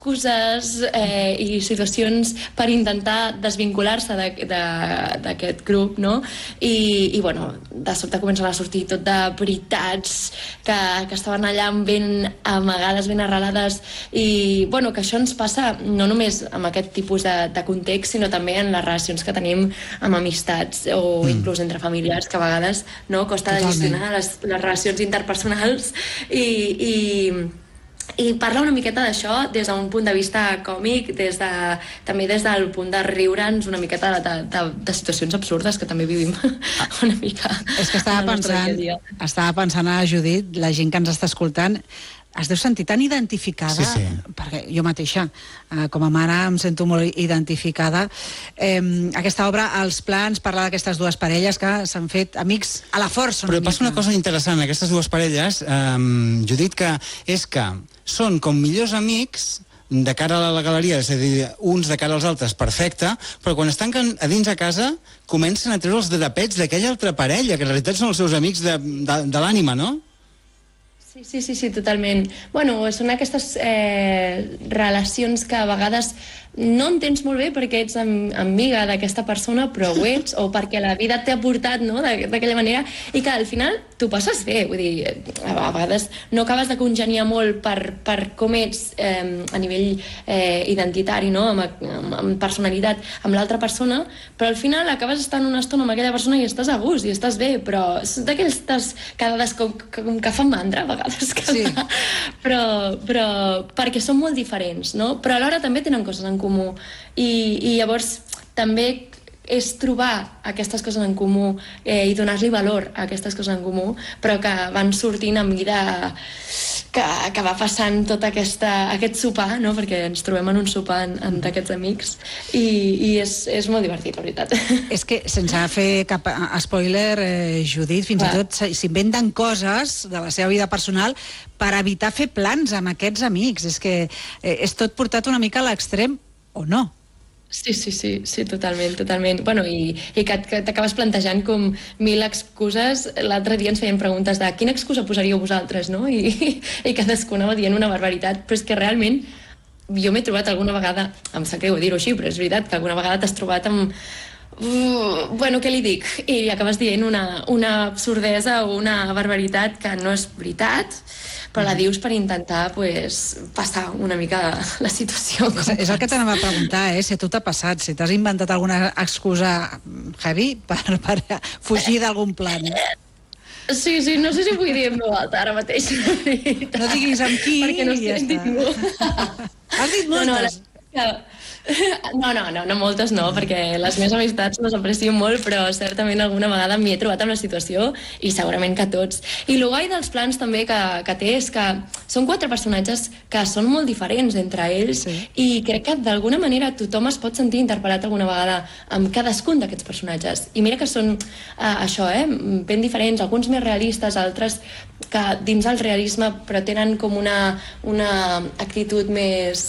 excuses i situacions per intentar desvincular-se d'aquest grup, no? I bueno, de sobte comencen a sortir tot de veritats que estaven allà ben amagades, ben arrelades, i bueno, que això ens passa no només amb aquest tipus de context, sinó també en les relacions que tenim amb amistats o inclús entre familiars, que a vegades no, costa de gestionar les relacions interpersonals i parla una miqueta d'això des d'un punt de vista còmic, també des del punt de riure'ns una miqueta de situacions absurdes que també vivim una mica. És que estava pensant a Judit, la gent que ens està escoltant, es deu sentir tan identificada, perquè jo mateixa, com a mare, em sento molt identificada. Aquesta obra, Els plans, parla d'aquestes dues parelles que s'han fet amics a la força. Però passa una cosa interessant, aquestes dues parelles, Judit, que és que són com millors amics de cara a la galeria, és a dir, uns de cara als altres, perfecte, però quan es tanquen a dins a casa comencen a treure els drapets d'aquella altra parella, que en realitat són els seus amics de l'ànima, no? Sí, totalment. Bueno, són aquestes relacions que a vegades no entens molt bé perquè ets amiga d'aquesta persona, però ho ets, o perquè la vida t'ha portat, no?, d'aquella manera, i que al final t'ho passes bé. Vull dir, a vegades no acabes de congeniar molt per com ets a nivell identitari, no?, amb personalitat, amb l'altra persona, però al final acabes estant una estona amb aquella persona i estàs a gust i estàs bé, però és d'aquestes quedades que fan mandra a vegades, però perquè són molt diferents, no? Però alhora també tenen coses en comú i llavors també és trobar aquestes coses en comú i donar-li valor a aquestes coses en comú, però que van sortint a mesura que va passant tot aquest sopar, no? Perquè ens trobem en un sopar d'aquests amics i és molt divertit, la veritat. És que, sense fer cap spoiler, Judit, fins i tot s'inventen coses de la seva vida personal per evitar fer plans amb aquests amics. És que és tot portat una mica a l'extrem, o no? Sí, totalment. Bueno, i que t'acabes plantejant com 1000 excuses. L'altre dia ens feien preguntes de quina excusa posaríeu vosaltres, no? I cadascú anava dient una barbaritat, però és que realment jo m'he trobat alguna vegada, em sap greu dir-ho així, però és veritat que alguna vegada t'has trobat amb bueno, què li dic? I acabes dient una absurdesa o una barbaritat que no és veritat, però la dius per intentar passar una mica la situació. És el que t'anava a preguntar, si a tu t'ha passat, si t'has inventat alguna excusa heavy per fugir d'algun plan. Sí, no sé si vull dir en veu alta ara mateix. No diguis amb qui perquè no i ja estic està. ningú. Has dit moltes? No, moltes no, perquè les meves amistats les aprecio molt, però certament alguna vegada m'hi he trobat amb la situació i segurament que tots. I el guai dels plans també que té és que són 4 personatges que són molt diferents entre ells i crec que d'alguna manera tothom es pot sentir interpel·lat alguna vegada amb cadascun d'aquests personatges. I mira que són això, ben diferents, alguns més realistes, altres que dins el realisme però tenen com una actitud més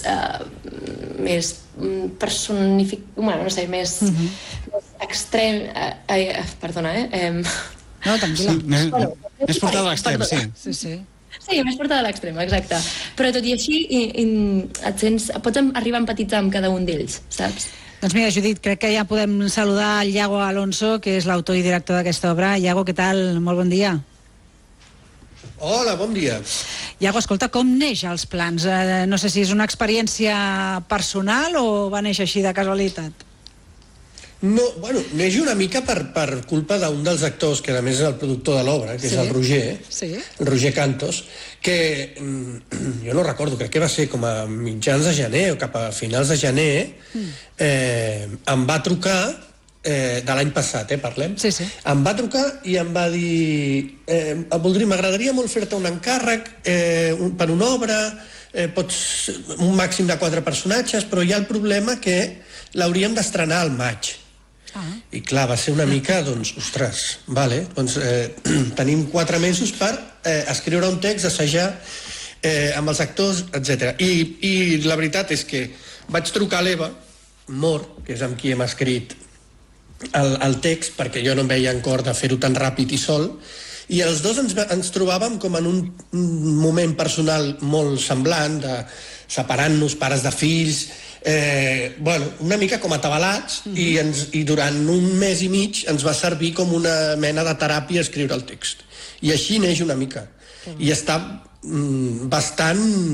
bueno, no sé, més extrem... Perdona, No, tranquil·la. Més portada a l'extrem, sí. Sí, més portada a l'extrem, exacte. Però tot i així pots arribar a empatitzar amb cada un d'ells, saps? Doncs mira, Judit, crec que ja podem saludar el Iago Alonso, que és l'autor i director d'aquesta obra. Iago, què tal? Molt bon dia. Hola, bon dia. Iago, escolta, com neix Els plans? No sé si és una experiència personal o va néixer així de casualitat. No, bueno, neix una mica per culpa d'un dels actors, que a més és el productor de l'obra, que és el Roger, el Roger Cantos, que jo no recordo, crec que va ser com a mitjans de gener o cap a finals de gener, em va trucar, de l'any passat, parlem, em va trucar i em va dir m'agradaria molt fer-te un encàrrec per una obra, pots un màxim de 4 personatges, però hi ha el problema que l'hauríem d'estrenar al maig. I clar, va ser una mica, doncs, ostres, vale, doncs tenim 4 mesos per escriure un text, assajar amb els actors, etc. I la veritat és que vaig trucar a l'Eva Mor, que és amb qui hem escrit el text, perquè jo no em veia en cor de fer-ho tan ràpid i sol, I els dos ens trobàvem com en un moment personal molt semblant, de separant-nos, pares de fills, una mica com atabalats, i durant un mes i mig ens va servir com una mena de teràpia escriure el text. I així neix una mica. I està bastant